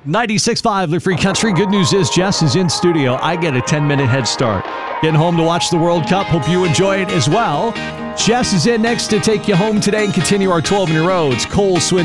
96.5 The Free Country. Good news is Jess is in studio. I get a 10-minute head start. Getting home to watch the World Cup. Hope you enjoy it as well. Jess is in next to take you home today and continue our 12 in a row. It's Cole Swin.